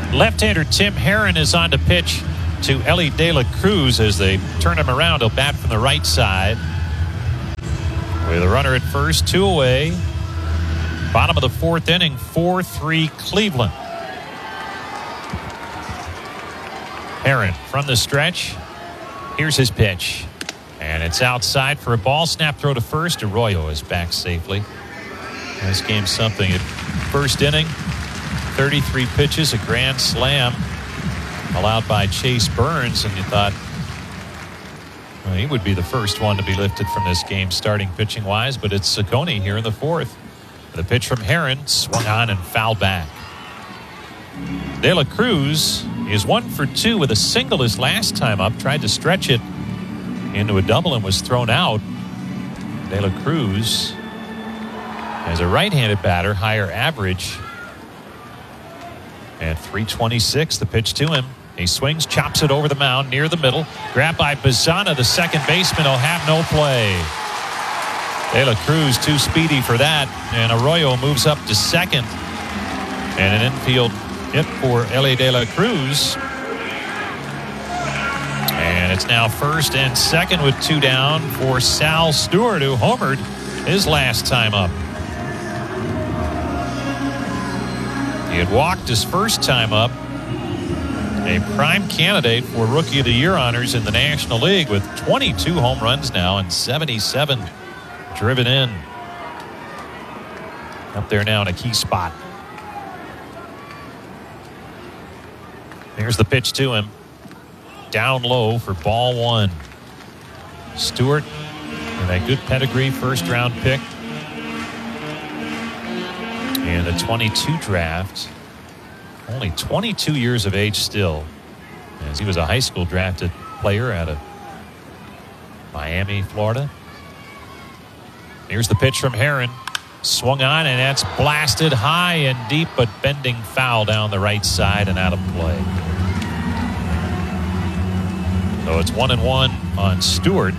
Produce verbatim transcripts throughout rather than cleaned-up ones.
Left-hander Tim Herrin is on to pitch to Elly De La Cruz as they turn him around. He'll bat from the right side. With a runner at first, two away. Bottom of the fourth inning, four three Cleveland. Herrin from the stretch. Here's his pitch. And it's outside for a ball. Snap throw to first. Arroyo is back safely. This game's something. At first inning, thirty-three pitches, a grand slam allowed by Chase Burns. And you thought, well, he would be the first one to be lifted from this game starting pitching wise. But it's Ciccone here in the fourth. The pitch from Herrin swung on and fouled back. De La Cruz is one for two with a single his last time up. Tried to stretch it into a double and was thrown out. De La Cruz, as a right-handed batter, higher average. At three twenty-six, the pitch to him. He swings, chops it over the mound near the middle. Grabbed by Bazzana, the second baseman, will have no play. De La Cruz too speedy for that, and Arroyo moves up to second. And an infield hit for Elly De La Cruz. And it's now first and second with two down for Sal Stewart, who homered his last time up. He had walked his first time up. A prime candidate for Rookie of the Year honors in the National League with twenty-two home runs now and seventy-seven driven in. Up there now in a key spot. Here's the pitch to him. Down low for ball one. Stewart with a good pedigree first round pick. And the twenty-two draft. Only twenty-two years of age still, as he was a high school drafted player out of Miami, Florida. Here's the pitch from Herrin. Swung on, and that's blasted high and deep, but bending foul down the right side and out of play. So it's one and one on Stewart.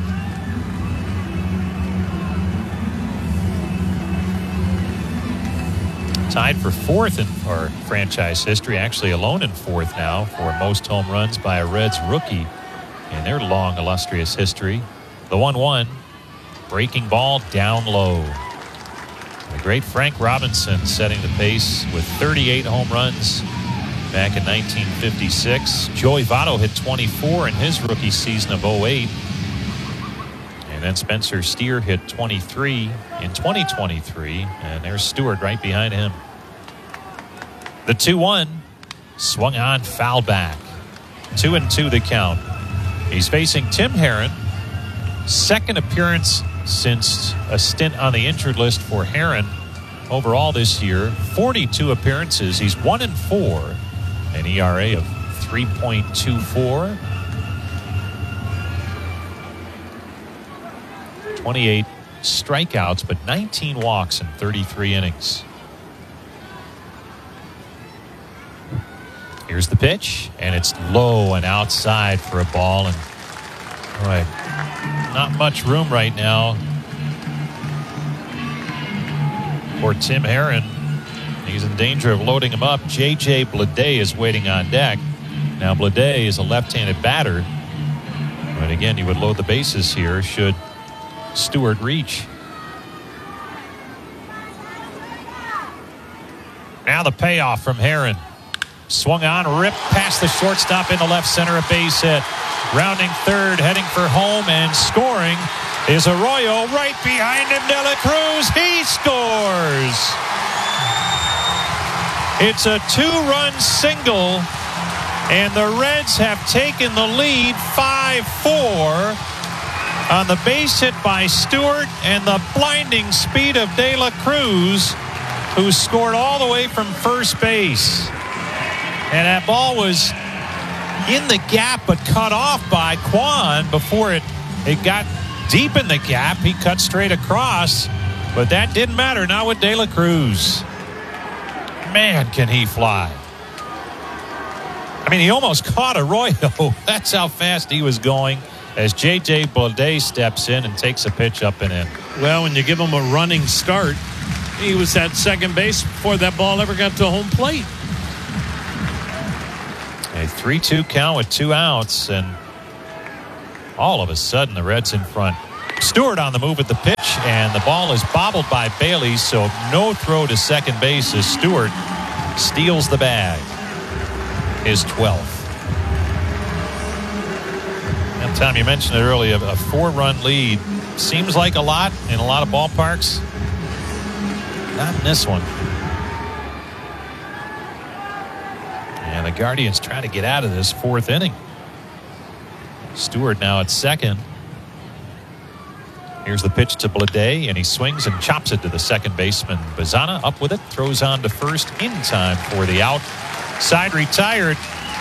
Tied for fourth in our franchise history, actually alone in fourth now for most home runs by a Reds rookie in their long, illustrious history. The one one, breaking ball down low. The great Frank Robinson setting the pace with thirty-eight home runs back in nineteen fifty-six. Joey Votto hit twenty-four in his rookie season of oh eight. And then Spencer Steer hit twenty-three in twenty twenty-three. And there's Stewart right behind him. The two one swung on, foul back. Two and two the count. He's facing Tim Herrin. Second appearance since a stint on the injured list for Herrin overall this year. forty-two appearances. He's one and four. An E R A of three point two four. twenty-eight strikeouts, but nineteen walks in thirty-three innings. Here's the pitch, and it's low and outside for a ball. And boy, not much room right now for Tim Herrin. He's in danger of loading him up. J J Bleday is waiting on deck. Now Bleday is a left-handed batter, but again, he would load the bases here should Stewart reach. Now the payoff from Herrin. Swung on, ripped past the shortstop into left center, a base hit. Rounding third, heading for home, and scoring is Arroyo. Right behind him, De La Cruz. He scores. It's a two-run single, and the Reds have taken the lead five four on the base hit by Stewart and the blinding speed of De La Cruz, who scored all the way from first base. And that ball was in the gap, but cut off by Kwan before it, it got deep in the gap. He cut straight across, but that didn't matter. Not with De La Cruz. Man, can he fly. I mean, he almost caught Arroyo. That's how fast he was going as J J Bleday steps in and takes a pitch up and in. Well, when you give him a running start, he was at second base before that ball ever got to home plate. A three two count with two outs, and all of a sudden the Reds in front. Stewart on the move at the pitch, and the ball is bobbled by Bailey, so no throw to second base as Stewart steals the bag. His twelfth. And Tom, you mentioned it earlier, a four-run lead seems like a lot in a lot of ballparks. Not in this one. And the Guardians try to get out of this fourth inning. Stewart now at second. Here's the pitch to Bleday, and he swings and chops it to the second baseman. Bazana up with it, throws on to first in time for the out. Side retired.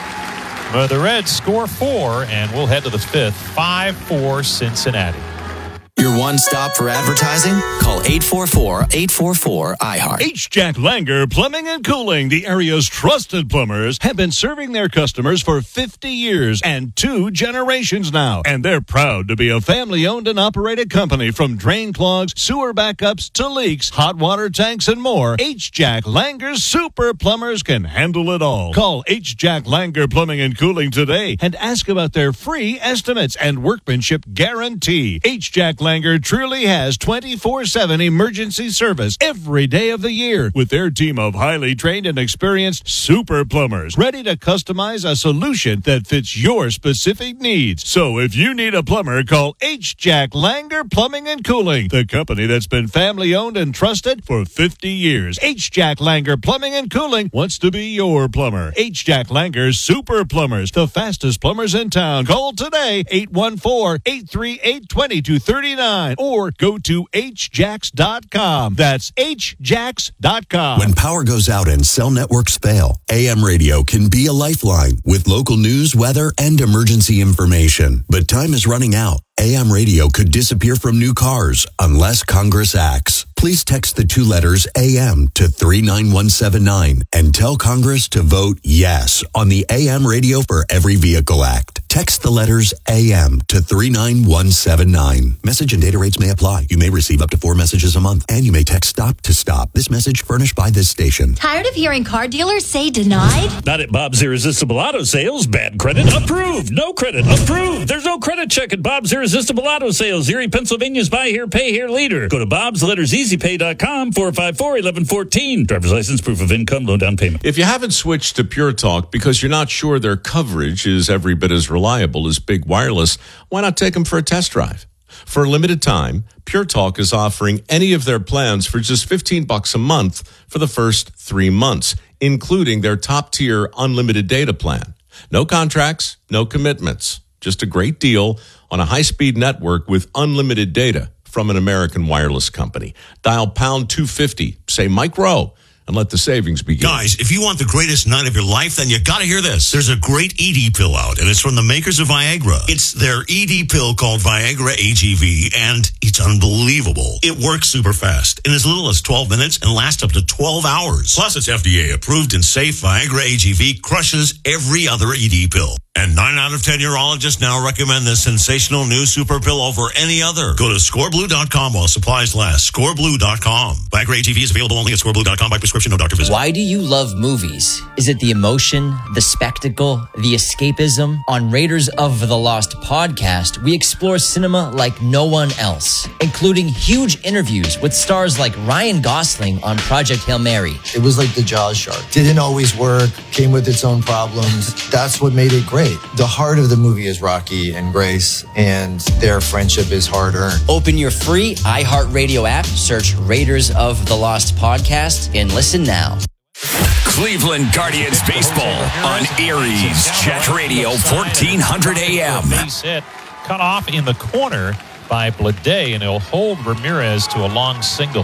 But the Reds score four, and we'll head to the fifth. five four Cincinnati. Your one stop for advertising? Call eight four four, eight four four, I heart. H. Jack Langer Plumbing and Cooling, the area's trusted plumbers, have been serving their customers for fifty years and two generations now. And they're proud to be a family-owned and operated company. From drain clogs, sewer backups, to leaks, hot water tanks, and more, H. Jack Langer's super plumbers can handle it all. Call H. Jack Langer Plumbing and Cooling today and ask about their free estimates and workmanship guarantee. H. Jack Langer truly has twenty-four seven emergency service every day of the year with their team of highly trained and experienced super plumbers ready to customize a solution that fits your specific needs. So if you need a plumber, call H. Jack Langer Plumbing and Cooling, the company that's been family owned and trusted for fifty years. H. Jack Langer Plumbing and Cooling wants to be your plumber. H. Jack Langer Super Plumbers, the fastest plumbers in town. Call today, eight one four, eight three eight, two two three nine. Or go to h jacks dot com. That's h jacks dot com. When power goes out and cell networks fail, A M radio can be a lifeline with local news, weather, and emergency information. But time is running out. A M radio could disappear from new cars unless Congress acts. Please text the two letters A M to three nine one seven nine and tell Congress to vote yes on the A M Radio for Every Vehicle Act. Text the letters A M to three nine one seven nine. Message and data rates may apply. You may receive up to four messages a month, and you may text STOP to STOP. This message furnished by this station. Tired of hearing car dealers say denied? Not at Bob's Irresistible Auto Sales. Bad credit approved. No credit approved. There's no credit check at Bob's Irresistible Auto Sales. Erie, Pennsylvania's buy here, pay here leader. Go to Bob's Letters Easy Pay dot com, four five four, one one one four. Driver's license, proof of income, low down payment. If you haven't switched to Pure Talk because you're not sure their coverage is every bit as reliable as Big Wireless, why not take them for a test drive? For a limited time, Pure Talk is offering any of their plans for just fifteen bucks a month for the first three months, including their top-tier unlimited data plan. No contracts, no commitments. Just a great deal on a high-speed network with unlimited data from an American wireless company. Dial pound two fifty, say Mike Rowe, and let the savings begin. Guys, if you want the greatest night of your life, then you gotta hear this. There's a great E D pill out, and it's from the makers of Viagra. It's their E D pill called Viagra A G V, and it's unbelievable. It works super fast in as little as twelve minutes and lasts up to twelve hours. Plus, it's F D A approved and safe. Viagra A G V crushes every other E D pill. And nine out of ten urologists now recommend this sensational new super pill over any other. Go to score blue dot com while supplies last. score blue dot com. Viagra A G V is available only at score blue dot com by prescription, no doctor visit. Why do you love movies? Is it the emotion, the spectacle, the escapism? On Raiders of the Lost podcast, we explore cinema like no one else, including huge interviews with stars like Ryan Gosling on Project Hail Mary. It was like the Jaws shark. Didn't always work, came with its own problems. That's what made it great. The heart of the movie is Rocky and Grace, and their friendship is hard-earned. Open your free iHeartRadio app, search Raiders of the Lost podcast, and listen now. Cleveland Guardians baseball on Erie's Jet Radio, fourteen hundred A M. Base hit cut off in the corner by Bleday, and he'll hold Ramirez to a long single.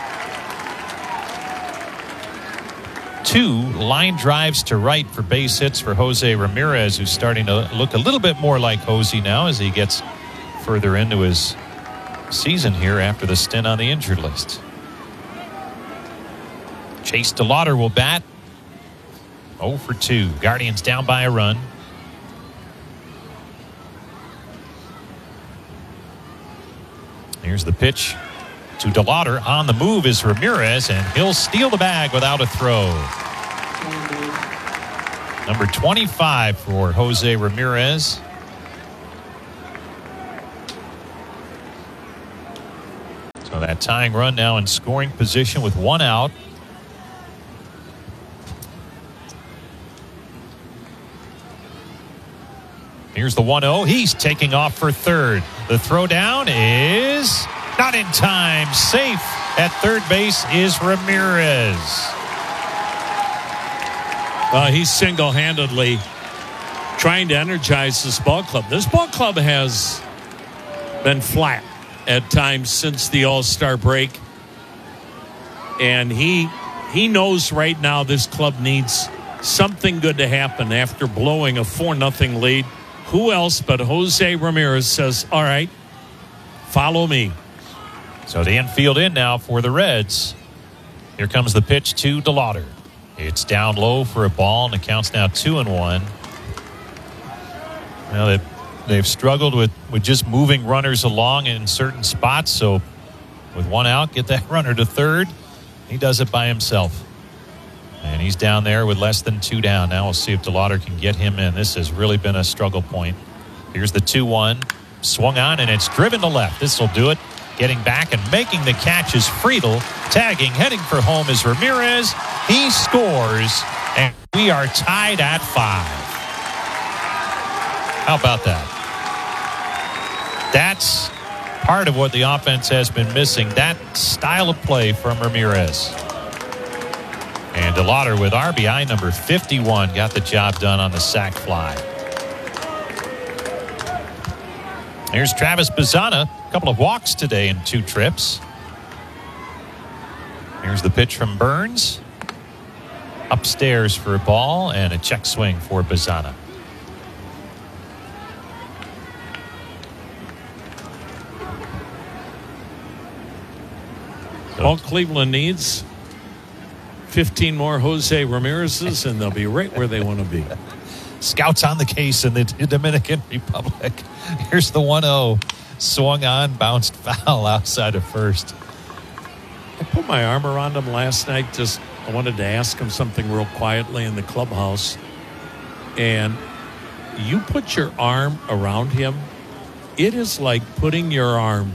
Two line drives to right for base hits for Jose Ramirez, who's starting to look a little bit more like Jose now as he gets further into his season here after the stint on the injured list. Chase DeLauder will bat. oh for two. Guardians down by a run. Here's the pitch to DeLauder. On the move is Ramirez, and he'll steal the bag without a throw. Number twenty-five for Jose Ramirez. So that tying run now in scoring position with one out. Here's the one oh. He's taking off for third. The throw down is not in time. Safe at third base is Ramirez. Uh, he's single-handedly trying to energize this ball club. This ball club has been flat at times since the All-Star break. And he he knows right now this club needs something good to happen after blowing a four nothing lead. Who else but Jose Ramirez says, all right, follow me. So the infield in now for the Reds. Here comes the pitch to DeLauder. It's down low for a ball, and the count's now two and one. Well, they've, they've struggled with, with just moving runners along in certain spots. So with one out, get that runner to third. He does it by himself. And he's down there with less than two down. Now we'll see if DeLauder can get him in. This has really been a struggle point. Here's the two one. Swung on, and it's driven to left. This will do it. Getting back and making the catch is Friedel. Tagging, heading for home is Ramirez. He scores, and we are tied at five. How about that? That's part of what the offense has been missing. That style of play from Ramirez. And DeLauder with R B I number fifty-one got the job done on the sac fly. Here's Travis Bazzana. A couple of walks today in two trips. Here's the pitch from Burns. Upstairs for a ball and a check swing for Bazzana. All Cleveland needs fifteen more Jose Ramirez's, and they'll be right where they want to be. Scouts on the case in the Dominican Republic. Here's the one oh. Swung on, bounced foul outside of first. I put my arm around him last night. Just I wanted to ask him something real quietly in the clubhouse. And you put your arm around him, it is like putting your arm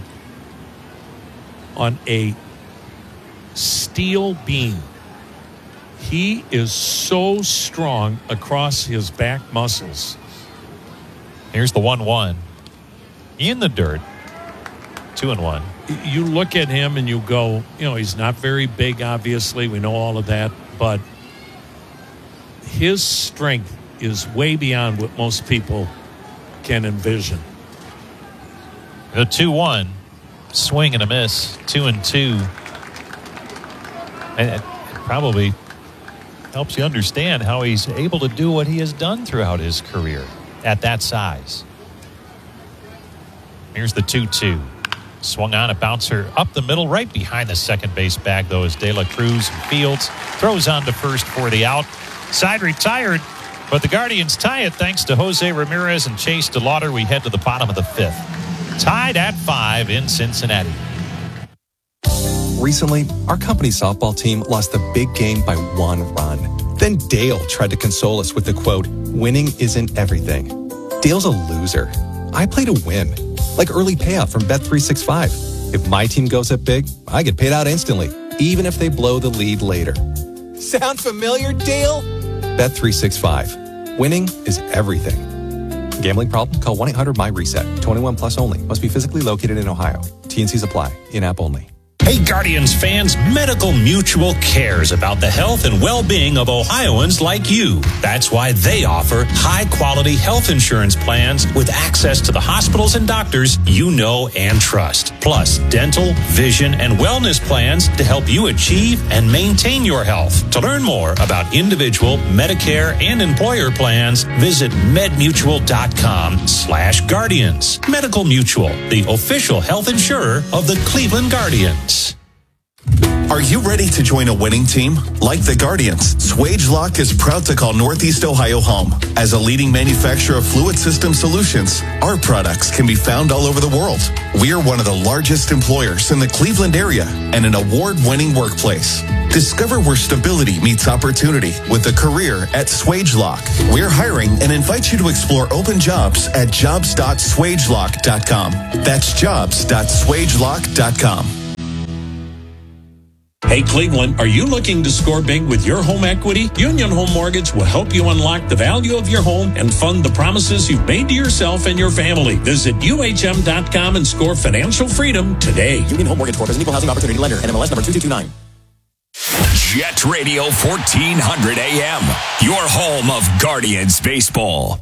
on a steel beam. He is so strong across his back muscles. Here's the one one. In the dirt. Two and one. You look at him and you go, you know, he's not very big, obviously. We know all of that. But his strength is way beyond what most people can envision. The two one. Swing and a miss. Two and two. And it probably helps you understand how he's able to do what he has done throughout his career at that size. Here's the two two. Swung on a bouncer up the middle, right behind the second base bag, though, is De La Cruz. Fields throws on to first for the out. Side retired, but the Guardians tie it thanks to Jose Ramirez and Chase DeLauder. We head to the bottom of the fifth. Tied at five in Cincinnati. Recently, our company's softball team lost the big game by one run. Then Dale tried to console us with the quote, "Winning isn't everything." Dale's a loser. I play to win. Like early payout from Bet three sixty-five. If my team goes up big, I get paid out instantly, even if they blow the lead later. Sound familiar, Dale? Bet three sixty-five. Winning is everything. Gambling problem? Call one eight hundred my reset. twenty-one plus only. Must be physically located in Ohio. T N Cs apply. In-app only. Hey, Guardians fans, Medical Mutual cares about the health and well-being of Ohioans like you. That's why they offer high-quality health insurance plans with access to the hospitals and doctors you know and trust. Plus, dental, vision, and wellness plans to help you achieve and maintain your health. To learn more about individual, Medicare, and employer plans, visit medmutual.com slash guardians. Medical Mutual, the official health insurer of the Cleveland Guardians. Are you ready to join a winning team? Like the Guardians, SwageLock is proud to call Northeast Ohio home. As a leading manufacturer of fluid system solutions, our products can be found all over the world. We are one of the largest employers in the Cleveland area and an award-winning workplace. Discover where stability meets opportunity with a career at SwageLock. We're hiring and invite you to explore open jobs at jobs dot swagelock dot com. That's jobs dot swagelock dot com. Hey Cleveland, are you looking to score big with your home equity? Union Home Mortgage will help you unlock the value of your home and fund the promises you've made to yourself and your family. Visit U H M dot com and score financial freedom today. Union Home Mortgage Corp is an equal housing opportunity lender. N M L S number two two two nine. Jet Radio fourteen hundred A M, your home of Guardians baseball.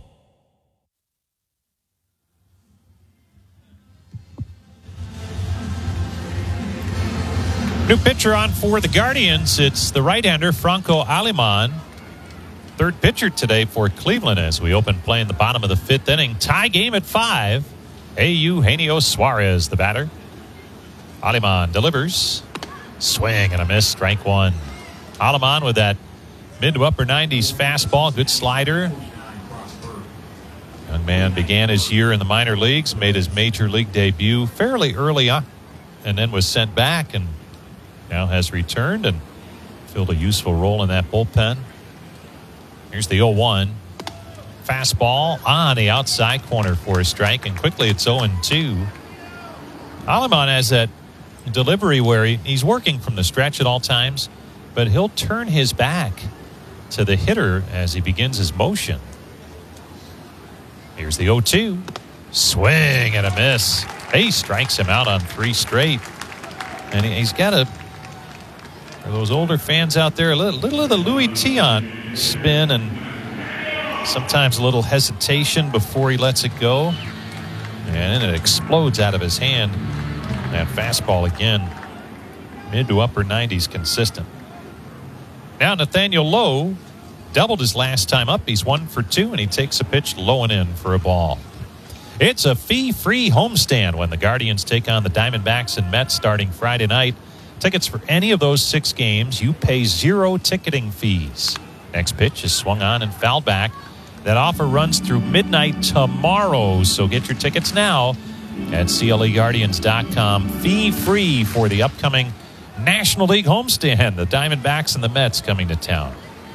New pitcher on for the Guardians. It's the right-hander, Franco Aleman. Third pitcher today for Cleveland as we open play in the bottom of the fifth inning. Tie game at five. Eugenio Suarez, the batter. Aleman delivers. Swing and a miss, strike one. Aleman with that mid to upper nineties fastball. Good slider. Young man began his year in the minor leagues, made his major league debut fairly early on, and then was sent back and now has returned and filled a useful role in that bullpen. Here's the oh one. Fastball on the outside corner for a strike, and quickly it's oh two. Aleman has that delivery where he, he's working from the stretch at all times, but he'll turn his back to the hitter as he begins his motion. Here's the oh two. Swing and a miss. He strikes him out on three straight. And he's got a, for those older fans out there, a little, little of the Louis Tion spin and sometimes a little hesitation before he lets it go. And then it explodes out of his hand. That fastball again, mid to upper nineties consistent. Now Nathaniel Lowe doubled his last time up. He's one for two, and he takes a pitch low and in for a ball. It's a fee-free homestand when the Guardians take on the Diamondbacks and Mets starting Friday night. Tickets for any of those six games, you pay zero ticketing fees. Next pitch is swung on and fouled back. That offer runs through midnight tomorrow, so get your tickets now at C L E Guardians dot com. Fee-free for the upcoming National League homestand. The Diamondbacks and the Mets coming to town.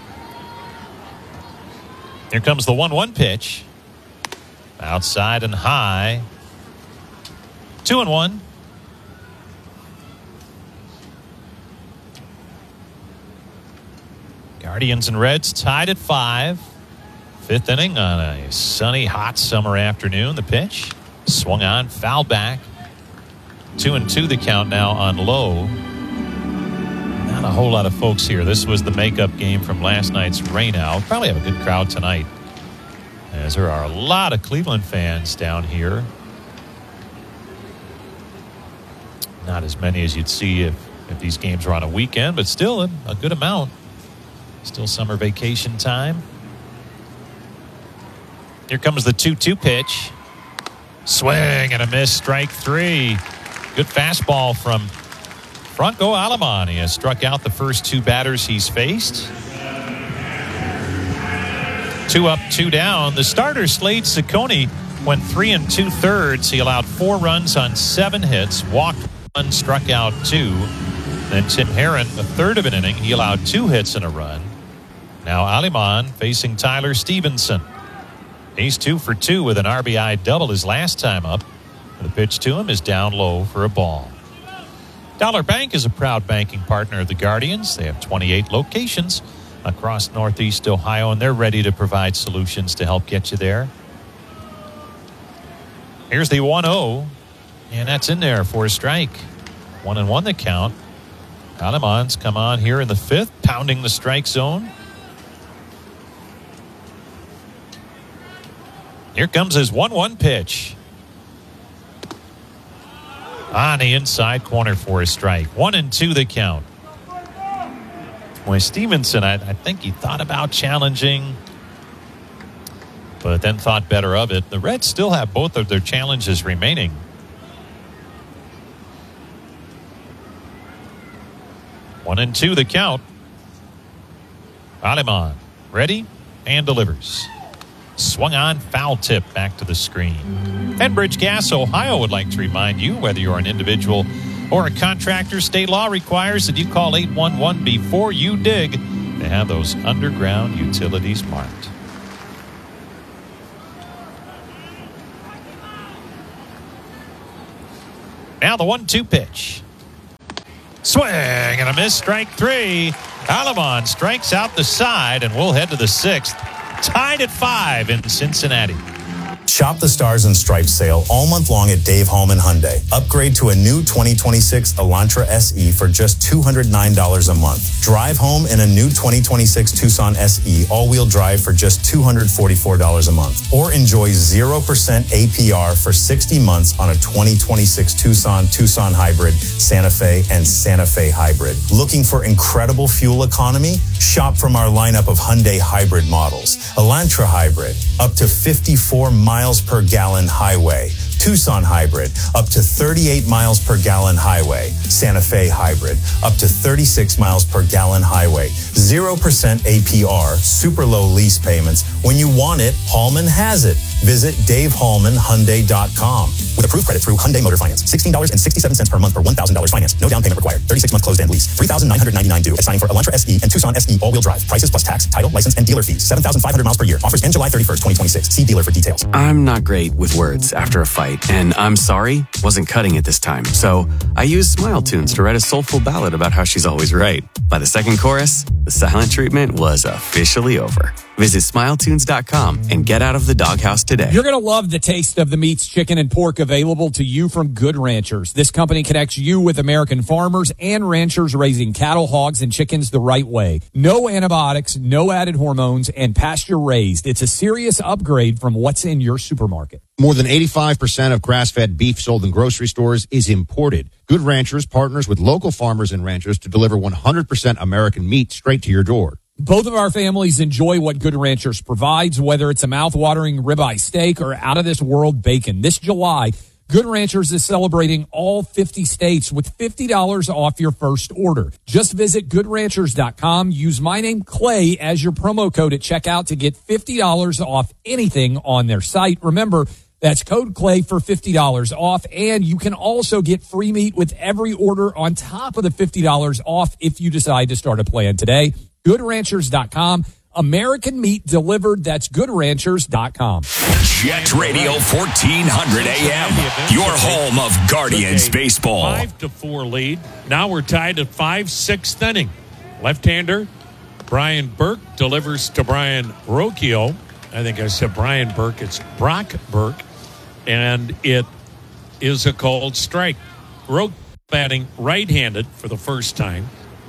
Here comes the one one pitch. Outside and high. Two and one. Guardians and Reds tied at five. Fifth inning on a sunny, hot summer afternoon. The pitch swung on, fouled back. Two and two the count now on Lowe. Not a whole lot of folks here. This was the makeup game from last night's rainout. Probably have a good crowd tonight, as there are a lot of Cleveland fans down here. Not as many as you'd see if, if these games were on a weekend, but still a, a good amount. Still summer vacation time. Here comes the two two pitch. Swing and a miss, strike three. Good fastball from Franco Aleman. He has struck out the first two batters he's faced. Two up, two down. The starter, Slade Ciccone, went three and two thirds. He allowed four runs on seven hits, walked one, struck out two. Then Tim Herron, a third of an inning, he allowed two hits and a run. Now Aleman facing Tyler Stevenson. He's two for two with an R B I double his last time up. The pitch to him is down low for a ball. Dollar Bank is a proud banking partner of the Guardians. They have twenty-eight locations across Northeast Ohio, and they're ready to provide solutions to help get you there. Here's the one oh, and that's in there for a strike. One and one the count. Aleman's come on here in the fifth, pounding the strike zone. Here comes his one one pitch. On the inside corner for a strike. One and two the count. Boy, Stevenson, I, I think he thought about challenging, but then thought better of it. The Reds still have both of their challenges remaining. One and two the count. Aleman ready and delivers. Swung on, foul tip back to the screen. Enbridge Gas Ohio would like to remind you, whether you're an individual or a contractor, state law requires that you call eight one one before you dig to have those underground utilities marked. Now the one two pitch. Swing and a miss, strike three. Aleman strikes out the side, and we'll head to the sixth. Tied at five in Cincinnati. Shop the Stars and Stripes sale all month long at Dave Hallman Hyundai. Upgrade to a new twenty twenty-six Elantra S E for just two hundred nine dollars a month. Drive home in a new twenty twenty-six Tucson S E all-wheel drive for just two hundred forty-four dollars a month. Or enjoy zero percent A P R for sixty months on a twenty twenty-six Tucson, Tucson Hybrid, Santa Fe, and Santa Fe Hybrid. Looking for incredible fuel economy? Shop from our lineup of Hyundai Hybrid models. Elantra Hybrid, up to fifty-four miles per gallon highway. Tucson Hybrid, up to thirty-eight miles per gallon highway. Santa Fe Hybrid, up to thirty-six miles per gallon highway. zero percent A P R, super low lease payments. When you want it, Hallman has it. Visit Dave Hallman Hyundai dot com. With approved credit through Hyundai Motor Finance. sixteen dollars and sixty-seven cents per month per one thousand dollars finance. No down payment required. thirty-six month closed-end lease. three thousand nine hundred ninety-nine dollars due at signing for Elantra S E and Tucson S E all-wheel drive. Prices plus tax, title, license, and dealer fees. seven thousand five hundred miles per year. Offers end July thirty-first, twenty twenty-six. See dealer for details. I'm not great with words after a fight, and I'm sorry wasn't cutting it this time. So I used Smile Tunes to write a soulful ballad about how she's always right. By the second chorus, the silent treatment was officially over. Visit smile tunes dot com and get out of the doghouse today. You're going to love the taste of the meats, chicken, and pork available to you from Good Ranchers. This company connects you with American farmers and ranchers raising cattle, hogs, and chickens the right way. No antibiotics, no added hormones, and pasture raised. It's a serious upgrade from what's in your supermarket. More than eighty-five percent of grass-fed beef sold in grocery stores is imported. Good Ranchers partners with local farmers and ranchers to deliver one hundred percent American meat straight to your door. Both of our families enjoy what Good Ranchers provides, whether it's a mouth-watering ribeye steak or out-of-this-world bacon. This July, Good Ranchers is celebrating all fifty states with fifty dollars off your first order. Just visit good ranchers dot com. Use my name, Clay, as your promo code at checkout to get fifty dollars off anything on their site. Remember, that's code Clay for fifty dollars off, and you can also get free meat with every order on top of the fifty dollars off if you decide to start a plan today. good ranchers dot com. American meat delivered. That's good ranchers dot com. Jet Radio fourteen hundred A M, your home of Guardians baseball. Five to four lead. Now we're tied at five, sixth inning. Left-hander Brian Burke delivers to Brian Rocchio. I think I said Brian Burke. It's Brock Burke, and it is a called strike. Roque batting right-handed for the first time.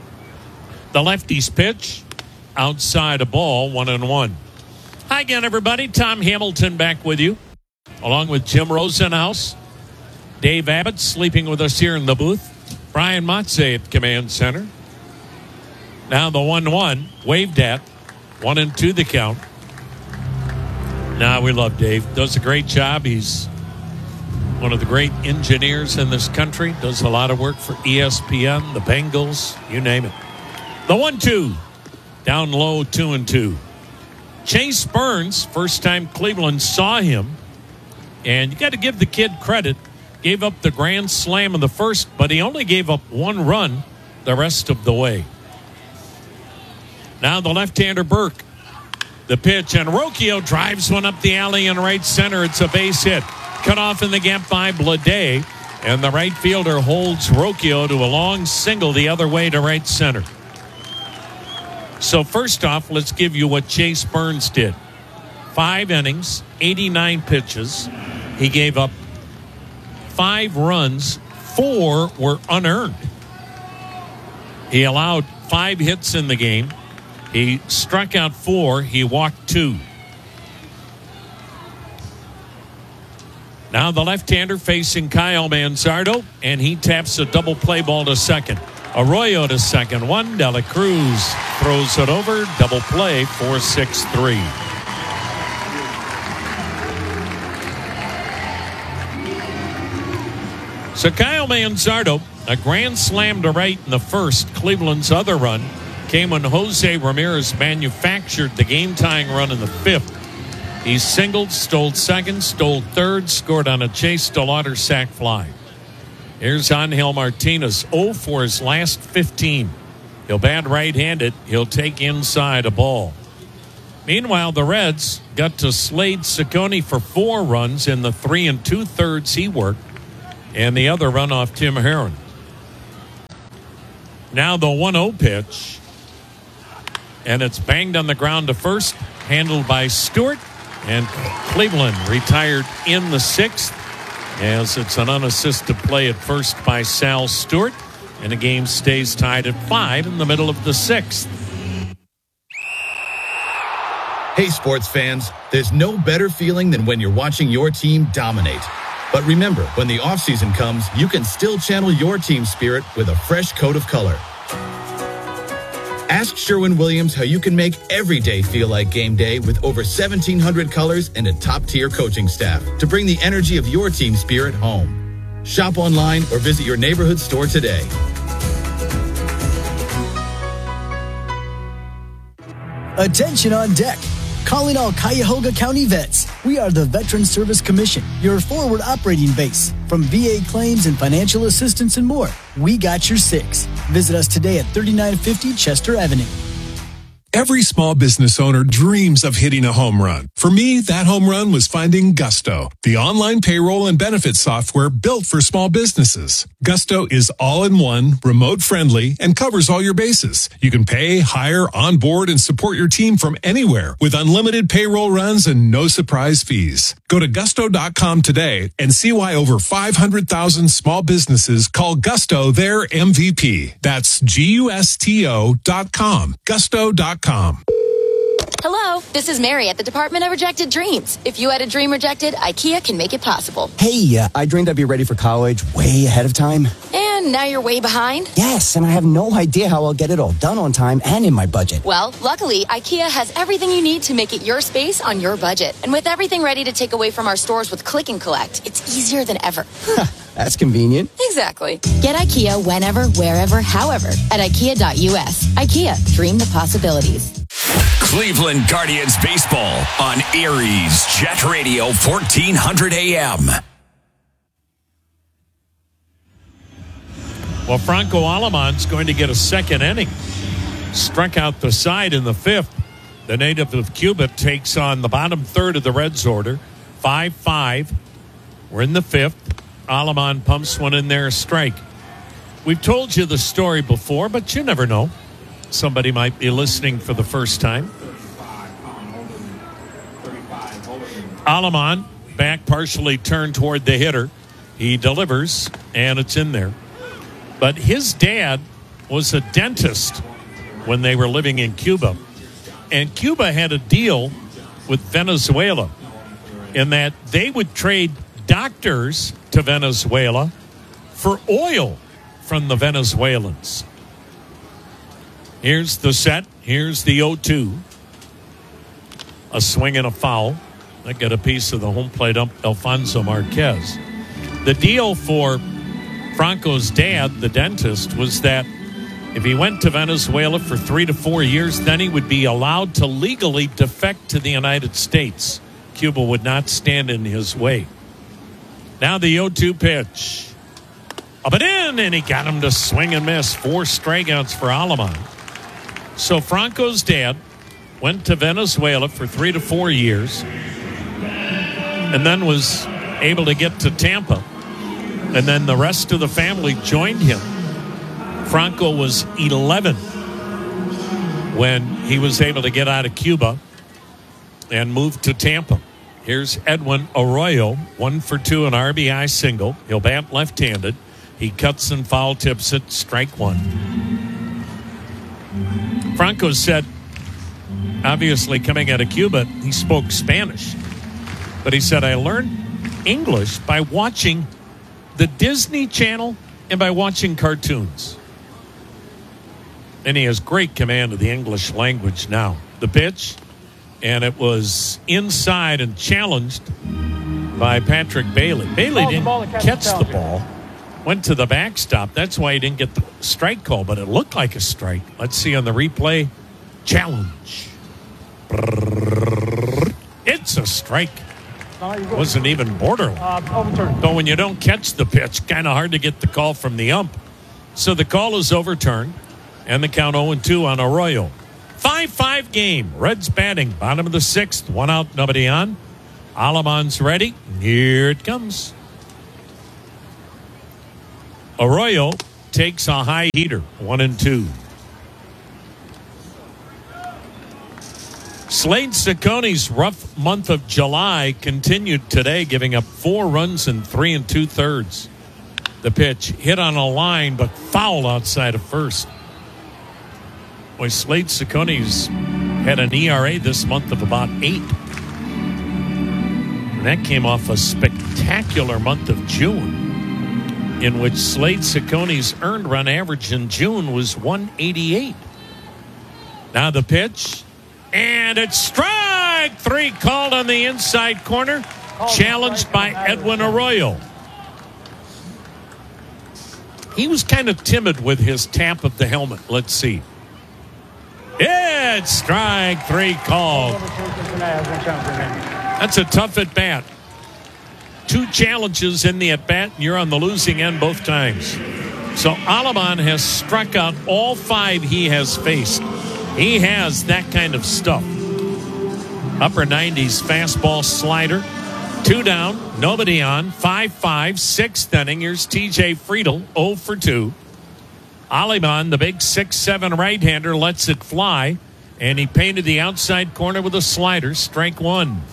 The lefty's pitch. Outside a ball, one and one. Hi again, everybody. Tom Hamilton back with you, along with Jim Rosenhaus, Dave Abbott sleeping with us here in the booth, Brian Motze at command center. Now the one one, waved at, one and two the count. Now we love Dave. Does a great job. He's one of the great engineers in this country. Does a lot of work for E S P N, the Bengals, you name it. The one two. Down low, two and two. Chase Burns, first time Cleveland saw him. And you got to give the kid credit. Gave up the grand slam in the first, but he only gave up one run the rest of the way. Now the left-hander Burke. The pitch, and Rocchio drives one up the alley in right center. It's a base hit. Cut off in the gap by Blade. And the right fielder holds Rocchio to a long single the other way to right center. So first off, let's give you what Chase Burns did. Five innings, eighty-nine pitches. He gave up five runs. Four were unearned. He allowed five hits in the game. He struck out four. He walked two. Now the left-hander facing Kyle Manzardo, and he taps a double play ball to second. Arroyo to second one. De La Cruz throws it over. Double play, four six three. So Kyle Manzardo, a grand slam to right in the first. Cleveland's other run came when Jose Ramirez manufactured the game-tying run in the fifth. He singled, stole second, stole third, scored on a Chase DeLauder sac fly. Here's Angel Martinez, oh for his last fifteen. He'll bat right-handed. He'll take inside a ball. Meanwhile, the Reds got to Slade Ciccone for four runs in the three and two-thirds he worked, and the other run off Tim Herron. Now the one oh pitch, and it's banged on the ground to first, handled by Stewart, and Cleveland retired in the sixth as it's an unassisted play at first by Sal Stewart, and the game stays tied at five in the middle of the sixth. Hey, sports fans, there's no better feeling than when you're watching your team dominate. But remember, when the offseason comes, you can still channel your team spirit with a fresh coat of color. Ask Sherwin-Williams how you can make every day feel like game day with over seventeen hundred colors and a top-tier coaching staff to bring the energy of your team spirit home. Shop online or visit your neighborhood store today. Attention on deck. Calling all Cuyahoga County vets. We are the Veteran Service Commission, your forward operating base. From V A claims and financial assistance and more, we got your six. Visit us today at thirty-nine fifty Chester Avenue. Every small business owner dreams of hitting a home run. For me, that home run was finding Gusto, the online payroll and benefits software built for small businesses. Gusto is all-in-one, remote-friendly, and covers all your bases. You can pay, hire, onboard, and support your team from anywhere with unlimited payroll runs and no surprise fees. Go to gusto dot com today and see why over five hundred thousand small businesses call Gusto their M V P. That's G U S T O dot com. Gusto dot com. Hello, this is Mary at the Department of Rejected Dreams. If you had a dream rejected, IKEA can make it possible. Hey, uh, I dreamed I'd be ready for college way ahead of time. And now you're way behind? Yes, and I have no idea how I'll get it all done on time and in my budget. Well, luckily, IKEA has everything you need to make it your space on your budget. And with everything ready to take away from our stores with Click and Collect, it's easier than ever. That's convenient. Exactly. Get IKEA whenever, wherever, however at IKEA dot U S. IKEA, dream the possibilities. Cleveland Guardians baseball on Aries Jet Radio fourteen hundred A M. Well, Franco Aleman's going to get a second inning. Struck out the side in the fifth. The native of Cuba takes on the bottom third of the Reds order. five five. We're in the fifth. Aleman pumps one in there, a strike. We've told you the story before, but you never know. Somebody might be listening for the first time. Aleman, back partially turned toward the hitter. He delivers, and it's in there. But his dad was a dentist when they were living in Cuba. And Cuba had a deal with Venezuela in that they would trade doctors to Venezuela for oil from the Venezuelans. Here's the set. Here's the oh two. A swing and a foul. I get a piece of the home plate ump, Alfonso Marquez. The deal for Franco's dad, the dentist, was that if he went to Venezuela for three to four years, then he would be allowed to legally defect to the United States. Cuba would not stand in his way. Now the oh two pitch. Up and in, and he got him to swing and miss. Four strikeouts for Aleman. So Franco's dad went to Venezuela for three to four years and then was able to get to Tampa. And then the rest of the family joined him. Franco was eleven when he was able to get out of Cuba and move to Tampa. Here's Edwin Arroyo, one for two, an R B I single. He'll bat left-handed. He cuts and foul tips it, strike one. Franco said, obviously coming out of Cuba, he spoke Spanish. But he said, I learned English by watching the Disney Channel and by watching cartoons. And he has great command of the English language now. The pitch, and it was inside and challenged by Patrick Bailey. Bailey didn't catch the ball. went to the backstop. That's why he didn't get the strike call, but it looked like a strike. Let's see on the replay. Challenge. It's a strike. Wasn't even borderline. But when you don't catch the pitch, kind of hard to get the call from the ump. So the call is overturned, and the count oh and two on Arroyo. five five game. Reds batting. Bottom of the sixth. One out, nobody on. Aleman's ready. Here it comes. Arroyo takes a high heater. One and two. Slade Cicconi's rough month of July continued today, giving up four runs in three and two thirds. The pitch hit on a line, but foul outside of first. Boy, Slade Cicconi's had an E R A this month of about eight. And that came off a spectacular month of June, in which Slade Cicconi's earned run average in June was one eighty-eight. Now the pitch. And it's strike three called on the inside corner, challenged by Edwin Arroyo. He was kind of timid with his tap of the helmet. Let's see. It's strike three called. That's a tough at bat. Two challenges in the at bat, and you're on the losing end both times. So Aleman has struck out all five he has faced. He has that kind of stuff. Upper nineties fastball slider. Two down, nobody on. five five, sixth inning. Here's T J Friedl, oh for two. Aleman, the big six seven right-hander, lets it fly. And he painted the outside corner with a slider. Strike one.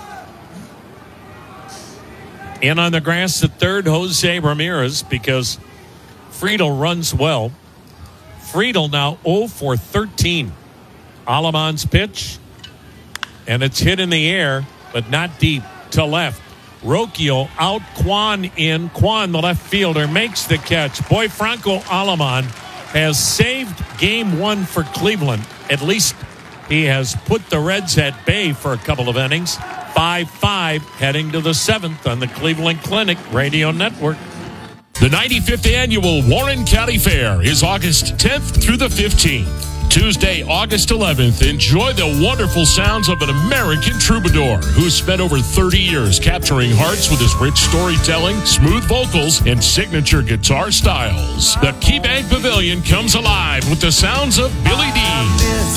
In on the grass at third, Jose Ramirez, because Friedl runs well. Friedl now oh for thirteen. Aleman's pitch. And it's hit in the air, but not deep to left. Rocchio out, Kwan in. Kwan, the left fielder, makes the catch. Boy, Franco Aleman has saved game one for Cleveland. At least he has put the Reds at bay for a couple of innings. five five heading to the seventh on the Cleveland Clinic Radio Network. The ninety-fifth Annual Warren County Fair is August tenth through the fifteenth. Tuesday, August eleventh, enjoy the wonderful sounds of an American troubadour who spent over thirty years capturing hearts with his rich storytelling, smooth vocals, and signature guitar styles. The KeyBank Pavilion comes alive with the sounds of Billy Dean.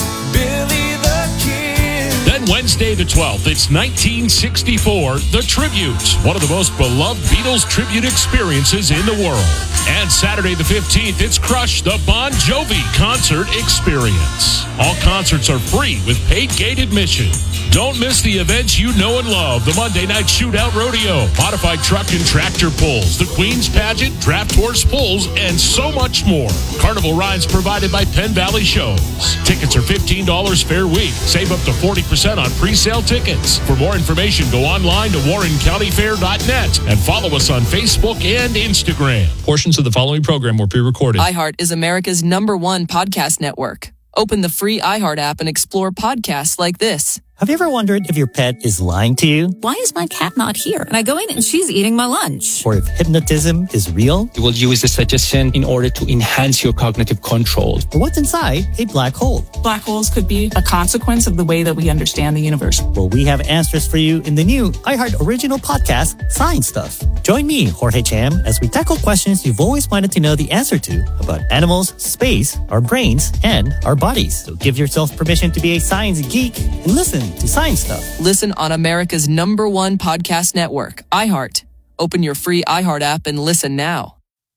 Billy the Kid. Then Wednesday the twelfth, it's nineteen sixty-four, The Tribute, one of the most beloved Beatles tribute experiences in the world. And Saturday the fifteenth, it's Crush, the Bon Jovi concert experience. All concerts are free with paid gate admission. Don't miss the events you know and love. The Monday Night Shootout Rodeo, modified truck and tractor pulls, the Queen's Pageant, draft horse pulls, and so much more. Carnival rides provided by Penn Valley Shows. Tickets are fifteen dollars fair week. Save up to forty percent on pre-sale tickets. For more information, go online to warren county fair dot net and follow us on Facebook and Instagram. Portions of the following program were pre-recorded. iHeart is America's number one podcast network. Open the free iHeart app and explore podcasts like this. Have you ever wondered if your pet is lying to you? Why is my cat not here? And I go in and she's eating my lunch. Or if hypnotism is real? You will use the suggestion in order to enhance your cognitive control. Or what's inside a black hole? Black holes could be a consequence of the way that we understand the universe. Well, we have answers for you in the new iHeart original podcast, Science Stuff. Join me, Jorge Cham, as we tackle questions you've always wanted to know the answer to about animals, space, our brains, and our bodies. So give yourself permission to be a science geek and listen to Science Stuff. Listen on America's number one podcast network, iHeart. Open your free iHeart app and listen now.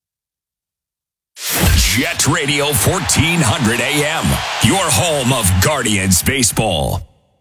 Jet Radio fourteen hundred A M, your home of Guardians baseball.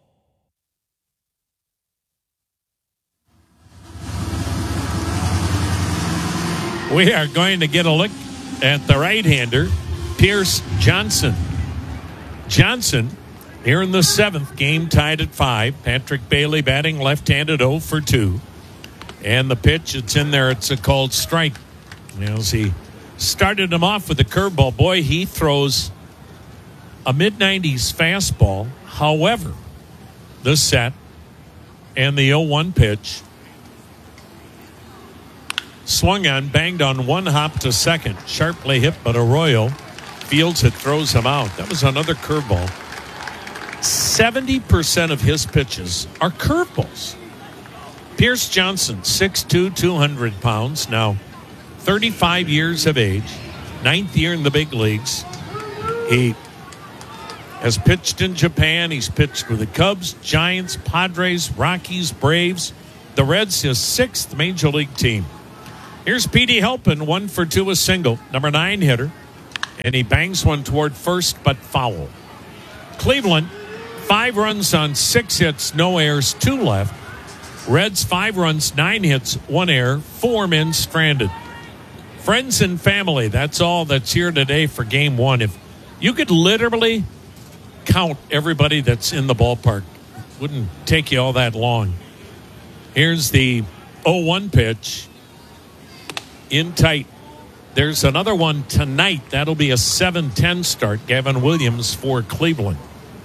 We are going to get a look at the right-hander, Pierce Johnson. Johnson, here in the seventh, game tied at five. Patrick Bailey batting left-handed oh for two. And the pitch, it's in there. It's a called strike. As he started him off with a curveball. Boy, he throws a mid nineties fastball. However, the set and the oh one pitch. swung on, banged on one hop to second. Sharply hit, but Arroyo fields it, throws him out. That was another curveball. seventy percent of his pitches are curveballs. Pierce Johnson, six two, two hundred pounds, now thirty-five years of age, ninth year in the big leagues. He has pitched in Japan. He's pitched with the Cubs, Giants, Padres, Rockies, Braves. The Reds, his sixth major league team. Here's Petey Halpin, one for two, a single, number nine hitter. And he bangs one toward first, but foul. Cleveland, five runs on six hits, no errors, two left. Reds, five runs, nine hits, one error, four men stranded. Friends and family, that's all that's here today for game one. If you could literally count everybody that's in the ballpark, wouldn't take you all that long. Here's the oh one pitch. In tight. There's another one tonight. That'll be a seven ten start. Gavin Williams for Cleveland.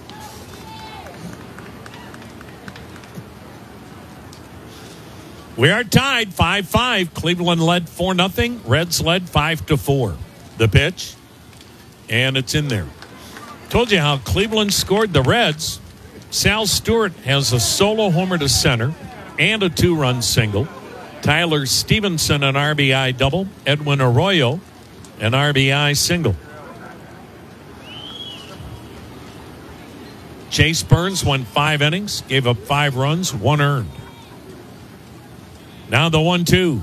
We are tied five five. Cleveland led four nothing. Reds led five to four. The pitch. And it's in there. Told you how Cleveland scored the Reds. Sal Stewart has a solo homer to center and a two-run single. Tyler Stevenson, an R B I double. Edwin Arroyo, an R B I single. Chase Burns won five innings, gave up five runs, one earned. Now the one two.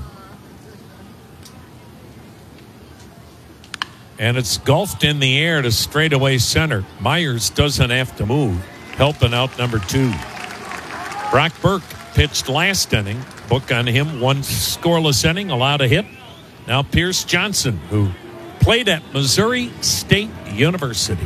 And it's golfed in the air to straightaway center. Myers doesn't have to move, helping out number two. Brock Burke pitched last inning. Book on him, one scoreless inning, allowed a hit. Now Pierce Johnson, who played at Missouri State University.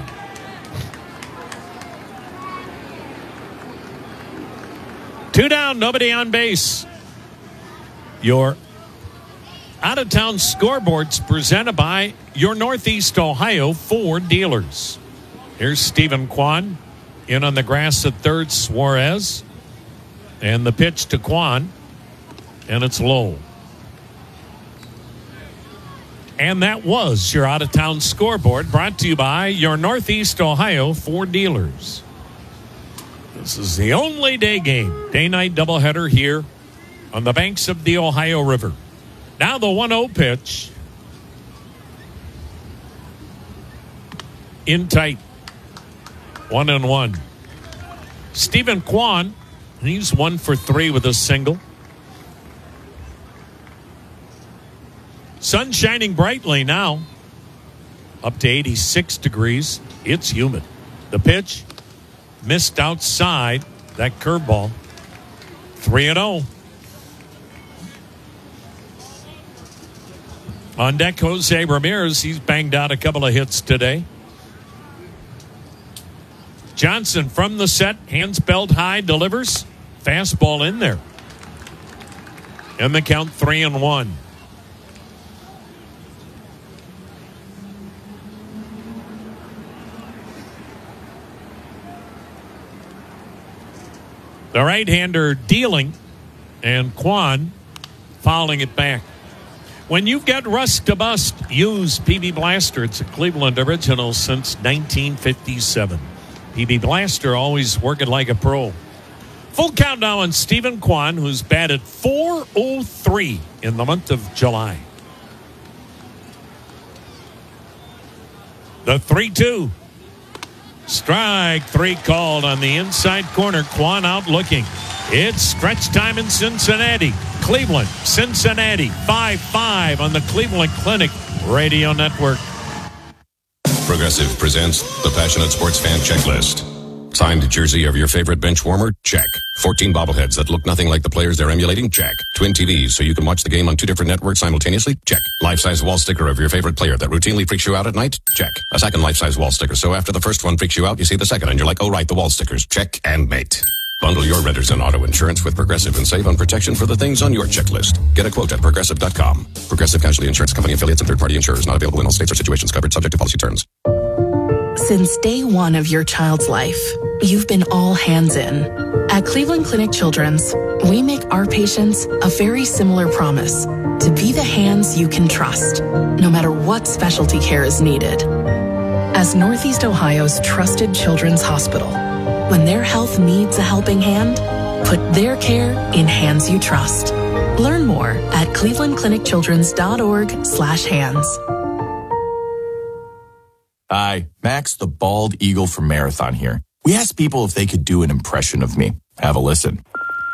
Two down, nobody on base. Your out-of-town scoreboards presented by your Northeast Ohio Ford dealers. Here's Stephen Kwan in on the grass at third, Suarez. And the pitch to Kwan. And it's low. And that was your out-of-town scoreboard, brought to you by your Northeast Ohio Ford dealers. This is the only day game, day-night doubleheader here on the banks of the Ohio River. Now the one oh pitch. In tight. One and one. Stephen Kwan, he's one for three with a single. Sun shining brightly now. Up to eighty-six degrees. It's humid. The pitch missed outside. That curveball. three and oh. On deck, Jose Ramirez. He's banged out a couple of hits today. Johnson from the set. Hands belt high. Delivers. Fastball in there. And the count three and one. The right-hander dealing, and Kwan fouling it back. When you've got rust to bust, use P B Blaster. It's a Cleveland original since nineteen fifty-seven. P B Blaster always working like a pro. Full count now on Stephen Kwan, who's batted four oh three in the month of July. The three two. Strike three called on the inside corner. Kwan out looking. It's stretch time in Cincinnati. Cleveland, Cincinnati, five five on the Cleveland Clinic Radio Network. Progressive presents the Passionate Sports Fan Checklist. Signed jersey of your favorite bench warmer? Check. fourteen bobbleheads that look nothing like the players they're emulating? Check. Twin T Vs so you can watch the game on two different networks simultaneously? Check. Life-size wall sticker of your favorite player that routinely freaks you out at night? Check. A second life-size wall sticker so after the first one freaks you out, you see the second and you're like, oh right, the wall stickers. Check and mate. Bundle your renters and auto insurance with Progressive and save on protection for the things on your checklist. Get a quote at Progressive dot com. Progressive Casualty Insurance Company affiliates and third-party insurers not available in all states or situations covered subject to policy terms. Since day one of your child's life, you've been all hands in. At Cleveland Clinic Children's, we make our patients a very similar promise to be the hands you can trust, no matter what specialty care is needed. As Northeast Ohio's trusted children's hospital, when their health needs a helping hand, put their care in hands you trust. Learn more at cleveland clinic children's dot org slash hands. Hi, Max the Bald Eagle from Marathon here. We asked people if they could do an impression of me. Have a listen.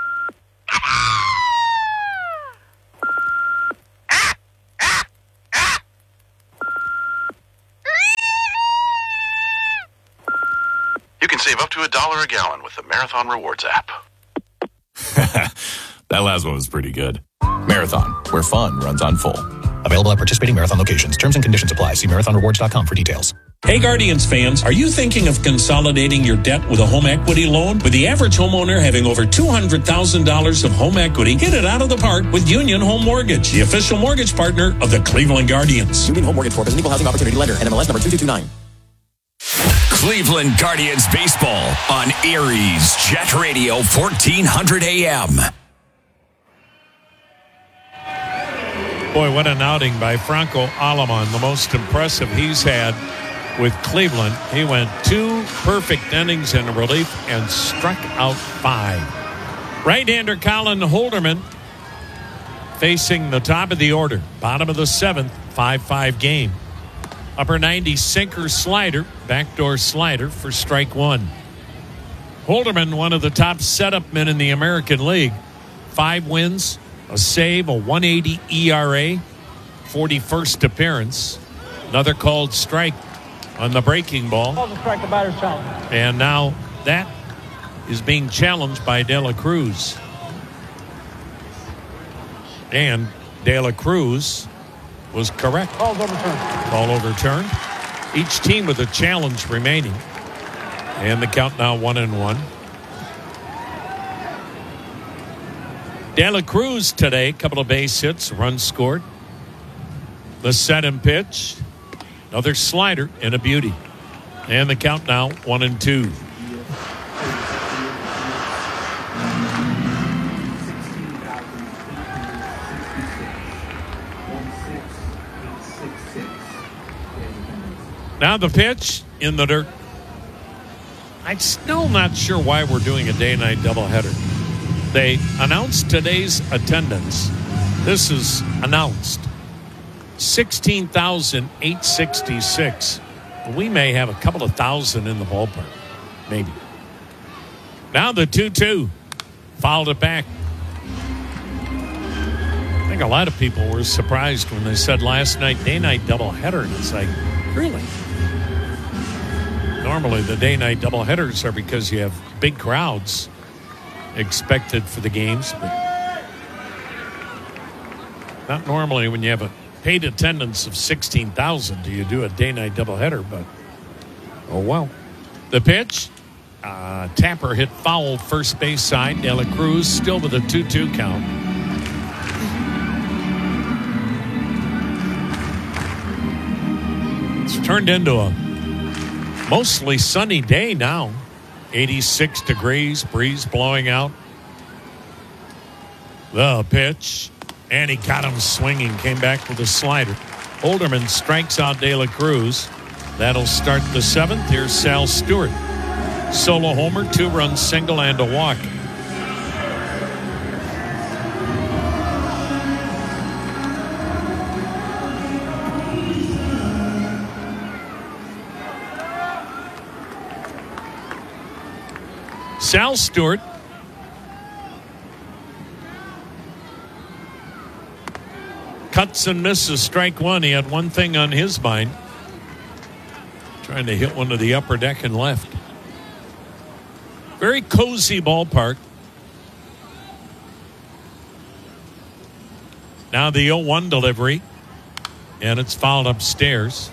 You can save up to a dollar a gallon with the Marathon Rewards app. That last one was pretty good. Marathon, where fun runs on full. Available at participating Marathon locations. Terms and conditions apply. See marathon rewards dot com for details. Hey Guardians fans, are you thinking of consolidating your debt with a home equity loan? With the average homeowner having over two hundred thousand dollars of home equity, get it out of the park with Union Home Mortgage, the official mortgage partner of the Cleveland Guardians. Union Home Mortgage Corp is an equal housing opportunity lender. N M L S number two two two nine. Cleveland Guardians baseball on Aries Jet Radio fourteen hundred A M. Boy, what an outing by Franco Aleman, the most impressive he's had with Cleveland. He went two perfect innings in relief and struck out five. Right-hander Colin Holderman facing the top of the order, bottom of the seventh, five five game. Upper ninety sinker slider, backdoor slider for strike one. Holderman, one of the top setup men in the American League. Five wins, a save, a one eighty E R A, forty-first appearance. Another called strike on the breaking ball. Strike, the batter's challenge. And now that is being challenged by De La Cruz. And De La Cruz was correct. Call's overturned. Call overturned. Each team with a challenge remaining. And the count now one and one. De La Cruz today, a couple of base hits, runs scored. The set and pitch. Another slider and a beauty. And the count now one and two. Now the pitch in the dirt. I'm still not sure why we're doing a day-night doubleheader. They announced today's attendance. This is announced. sixteen thousand eight hundred sixty-six. We may have a couple of thousand in the ballpark. Maybe. Now the two two. Fouled it back. I think a lot of people were surprised when they said last night day-night doubleheader. And it's like, really? Normally the day-night doubleheaders are because you have big crowds expected for the games. But not normally when you have a paid attendance of sixteen thousand do you do a day-night doubleheader, but oh well. The pitch, uh, Tapper hit foul first base side. De La Cruz still with a two two count. It's turned into a mostly sunny day now. eighty-six degrees, breeze blowing out. The pitch. And he got him swinging, came back with a slider. Holderman strikes out De La Cruz. That'll start the seventh. Here's Sal Stewart. Solo homer, two-run single, and a walk. Sal Stewart cuts and misses strike one. He had one thing on his mind. Trying to hit one to the upper deck and left. Very cozy ballpark. Now the oh one delivery. And it's fouled upstairs.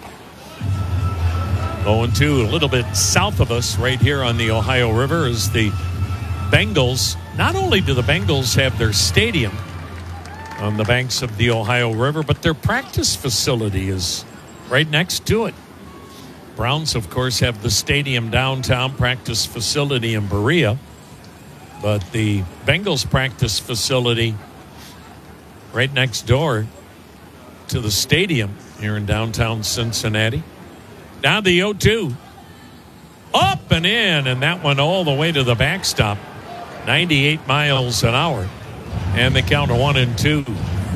oh and two, a little bit south of us right here on the Ohio River is the Bengals. Not only do the Bengals have their stadium on the banks of the Ohio River, but their practice facility is right next to it. Browns, of course, have the stadium downtown, practice facility in Berea. But the Bengals practice facility right next door to the stadium here in downtown Cincinnati. Now the oh two. Up and in, and that went all the way to the backstop. ninety-eight miles an hour. And the count of one and two.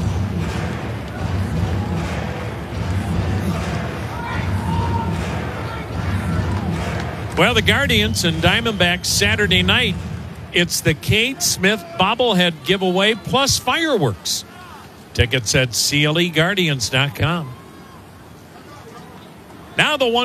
Well, the Guardians and Diamondbacks Saturday night. It's the Cade Smith bobblehead giveaway plus fireworks. Tickets at C L E Guardians dot com. Now the one.